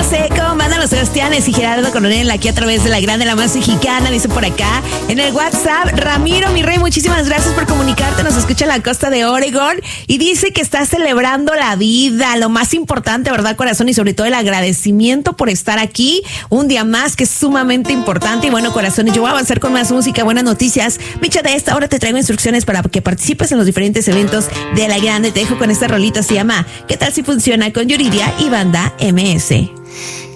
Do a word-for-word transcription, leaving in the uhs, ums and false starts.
C con Banda Los Sebastianes y Gerardo Coronel aquí a través de la Grande, la más mexicana, dice por acá en el WhatsApp. Ramiro, mi rey, muchísimas gracias por comunicarte, nos escucha en la costa de Oregon y dice que está celebrando la vida, lo más importante, ¿verdad, corazón? Y sobre todo el agradecimiento por estar aquí un día más, que es sumamente importante. Y bueno, corazones, yo voy a avanzar con más música, buenas noticias. Micha, de esta hora te traigo instrucciones para que participes en los diferentes eventos de la Grande. Te dejo con esta rolita, se llama ¿Qué tal si funciona? Con Yuridia y Banda M S.